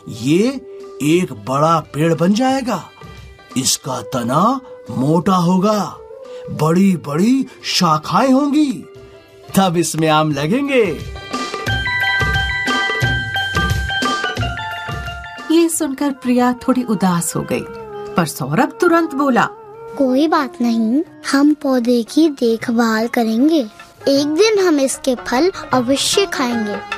ये एक बड़ा पेड़ बन जाएगा। इसका तना मोटा होगा, बड़ी बड़ी शाखाएं होंगी, तब इसमें आम लगेंगे। ये सुनकर प्रिया थोड़ी उदास हो गई, पर सौरभ तुरंत बोला, कोई बात नहीं, हम पौधे की देखभाल करेंगे। एक दिन हम इसके फल अवश्य खाएंगे।